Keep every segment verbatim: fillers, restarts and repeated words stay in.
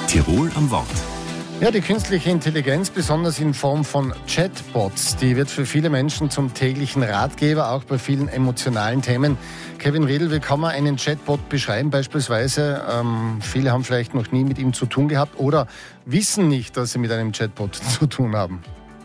Tirol am Wort. Ja, die künstliche Intelligenz, besonders in Form von Chatbots, die wird für viele Menschen zum täglichen Ratgeber, auch bei vielen emotionalen Themen. Kevin Riedl, wie kann man einen Chatbot beschreiben beispielsweise? Ähm, viele haben vielleicht noch nie mit ihm zu tun gehabt oder wissen nicht, dass sie mit einem Chatbot zu tun haben.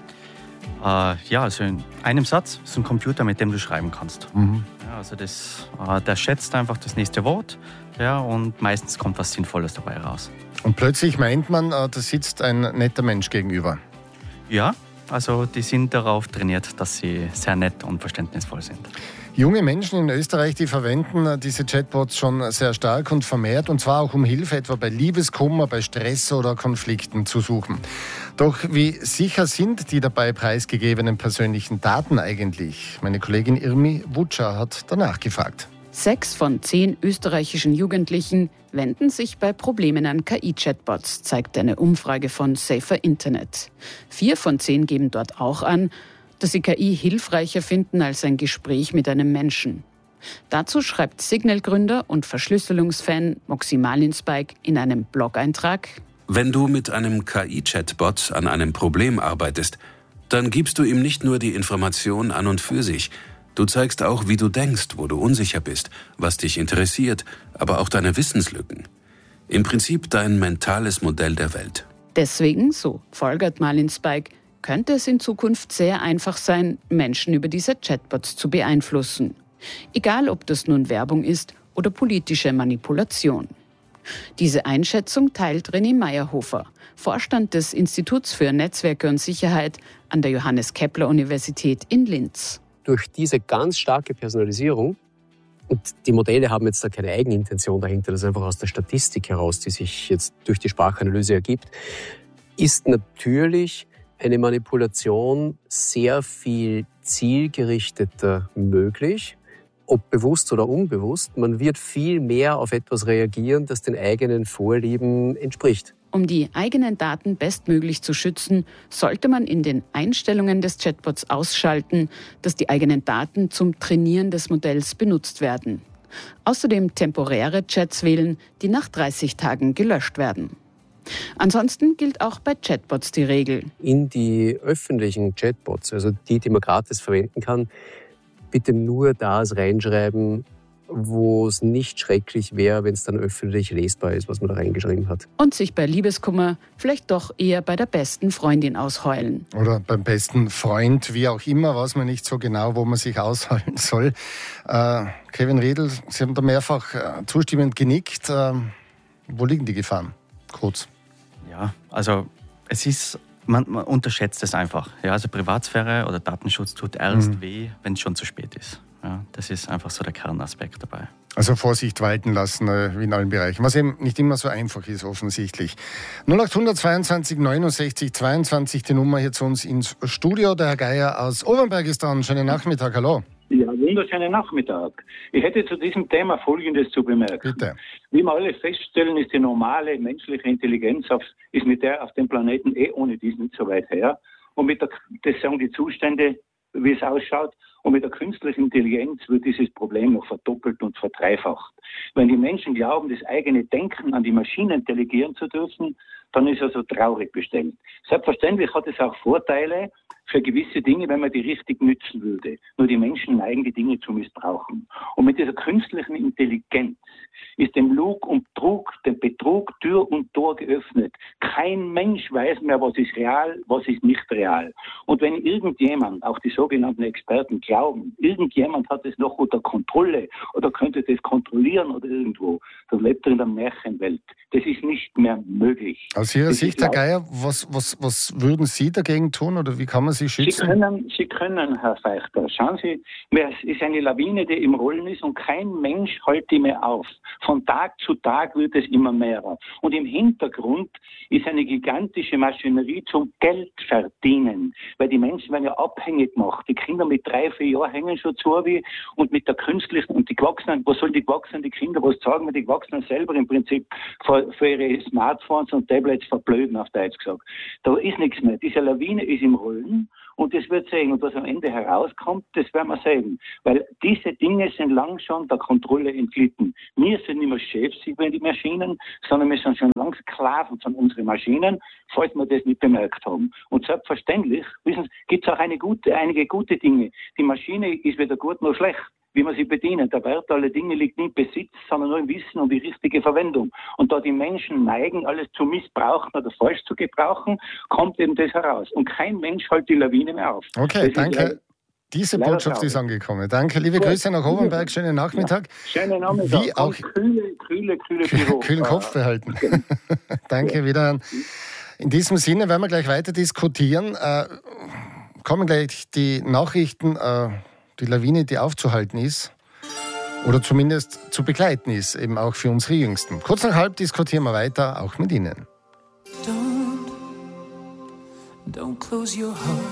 Äh, ja, also in einem Satz ist ein Computer, mit dem du schreiben kannst. Mhm. Ja, also das, äh, der schätzt einfach das nächste Wort, ja, und meistens kommt was Sinnvolles dabei raus. Und plötzlich meint man, da sitzt ein netter Mensch gegenüber. Ja, also die sind darauf trainiert, dass sie sehr nett und verständnisvoll sind. Junge Menschen in Österreich, die verwenden diese Chatbots schon sehr stark und vermehrt, und zwar auch um Hilfe etwa bei Liebeskummer, bei Stress oder Konflikten zu suchen. Doch wie sicher sind die dabei preisgegebenen persönlichen Daten eigentlich? Meine Kollegin Irmi Wutscher hat danach gefragt. Sechs von zehn österreichischen Jugendlichen wenden sich bei Problemen an K I-Chatbots, zeigt eine Umfrage von Safer Internet. Vier von zehn geben dort auch an, dass sie K I hilfreicher finden als ein Gespräch mit einem Menschen. Dazu schreibt Signal-Gründer und Verschlüsselungsfan Moxie Marlinspike in einem Blog-Eintrag: Wenn du mit einem K I-Chatbot an einem Problem arbeitest, dann gibst du ihm nicht nur die Information an und für sich. Du zeigst auch, wie du denkst, wo du unsicher bist, was dich interessiert, aber auch deine Wissenslücken. Im Prinzip dein mentales Modell der Welt. Deswegen, so folgert Marlinspike, könnte es in Zukunft sehr einfach sein, Menschen über diese Chatbots zu beeinflussen. Egal, ob das nun Werbung ist oder politische Manipulation. Diese Einschätzung teilt René Meyerhofer, Vorstand des Instituts für Netzwerke und Sicherheit an der Johannes-Kepler-Universität in Linz. Durch diese ganz starke Personalisierung, und die Modelle haben jetzt da keine Eigenintention dahinter, das ist einfach aus der Statistik heraus, die sich jetzt durch die Sprachanalyse ergibt, ist natürlich eine Manipulation sehr viel zielgerichteter möglich, ob bewusst oder unbewusst. Man wird viel mehr auf etwas reagieren, das den eigenen Vorlieben entspricht. Um die eigenen Daten bestmöglich zu schützen, sollte man in den Einstellungen des Chatbots ausschalten, dass die eigenen Daten zum Trainieren des Modells benutzt werden. Außerdem temporäre Chats wählen, die nach dreißig Tagen gelöscht werden. Ansonsten gilt auch bei Chatbots die Regel: In die öffentlichen Chatbots, also die, die man gratis verwenden kann, bitte nur das reinschreiben, wo es nicht schrecklich wäre, wenn es dann öffentlich lesbar ist, was man da reingeschrieben hat. Und sich bei Liebeskummer vielleicht doch eher bei der besten Freundin ausheulen. Oder beim besten Freund, wie auch immer, weiß man nicht so genau, wo man sich ausheulen soll. Äh, Kevin Riedl, Sie haben da mehrfach äh, zustimmend genickt. Äh, wo liegen die Gefahren? Kurz. Ja, also es ist, man, man unterschätzt es einfach. Ja, also Privatsphäre oder Datenschutz tut erst mhm. weh, wenn es schon zu spät ist. Ja, das ist einfach so der Kernaspekt dabei. Also Vorsicht walten lassen, wie in allen Bereichen, was eben nicht immer so einfach ist, offensichtlich. null acht zweiundzwanzig neunundsechzig zweiundzwanzig, die Nummer hier zu uns ins Studio. Der Herr Geier aus Obernberg ist dran. Schönen Nachmittag, hallo. Ja, wunderschönen Nachmittag. Ich hätte zu diesem Thema Folgendes zu bemerken. Bitte. Wie wir alle feststellen, ist die normale menschliche Intelligenz auf, ist mit der auf dem Planeten eh ohne dies nicht so weit her. Und mit der, das sagen die Zustände, wie es ausschaut. Und mit der künstlichen Intelligenz wird dieses Problem noch verdoppelt und verdreifacht. Wenn die Menschen glauben, das eigene Denken an die Maschinen delegieren zu dürfen, dann ist er so traurig bestellt. Selbstverständlich hat es auch Vorteile für gewisse Dinge, wenn man die richtig nützen würde. Nur die Menschen neigen, die Dinge zu missbrauchen. Und mit dieser künstlichen Intelligenz ist dem Lug und Trug, dem Betrug Tür und Tor geöffnet. Kein Mensch weiß mehr, was ist real, was ist nicht real. Und wenn irgendjemand, auch die sogenannten Experten glauben, irgendjemand hat es noch unter Kontrolle oder könnte das kontrollieren oder irgendwo, dann lebt er in der Märchenwelt. Das ist nicht mehr möglich. Aus Ihrer Sicht, Herr Geier, was, was, was würden Sie dagegen tun oder wie kann man sich schützen? Sie können, Sie können, Herr Feichter, schauen Sie, es ist eine Lawine, die im Rollen ist und kein Mensch hält die mehr auf. Von Tag zu Tag wird es immer mehr. Und im Hintergrund ist eine gigantische Maschinerie zum Geld verdienen, weil die Menschen werden ja abhängig gemacht. Die Kinder mit drei, vier Jahren hängen schon zu wie und mit der künstlichen, und die Gewachsenen, was sollen die Gewachsenen, die Kinder, was sagen wir, die Gewachsenen selber im Prinzip für, für ihre Smartphones und Tablets jetzt verblöden, auf Deutsch gesagt. Da ist nichts mehr. Diese Lawine ist im Rollen und das wird sehen. Und was am Ende herauskommt, das werden wir sehen. Weil diese Dinge sind lang schon der Kontrolle entglitten. Wir sind nicht mehr Chefs über die Maschinen, sondern wir sind schon lang Sklaven von unseren Maschinen, falls wir das nicht bemerkt haben. Und selbstverständlich, wissen Sie, gibt es auch eine gute, einige gute Dinge. Die Maschine ist weder gut noch schlecht, wie man sie bedient. Der Wert aller Dinge liegt nicht im Besitz, sondern nur im Wissen und die richtige Verwendung. Und da die Menschen neigen, alles zu missbrauchen oder falsch zu gebrauchen, kommt eben das heraus. Und kein Mensch hält die Lawine mehr auf. Okay, das danke. Leider, Diese leider Botschaft traurig. ist angekommen. Danke, liebe Gut. Grüße nach Obernberg. Schönen Nachmittag. Ja, schönen Nachmittag. Wie auch kühle, kühle, kühle Büro. kühlen Kopf behalten. Danke, wieder. In diesem Sinne werden wir gleich weiter diskutieren. Äh, kommen gleich die Nachrichten, äh, die Lawine, die aufzuhalten ist. Oder zumindest zu begleiten ist, eben auch für unsere Jüngsten. Kurz nach halb diskutieren wir weiter, auch mit Ihnen. Don't, don't close your heart.